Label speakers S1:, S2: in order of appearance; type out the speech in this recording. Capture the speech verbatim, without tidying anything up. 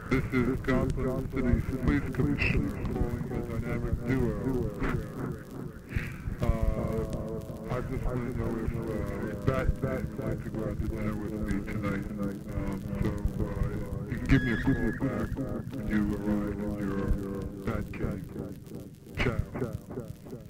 S1: This is Gotham City's Police Commissioner calling the dynamic duo. Uh, I just want to know if uh, Batman would like to go out to dinner with me tonight. Um, so uh, you can give me a call back when you arrive in your Batcave. Ciao.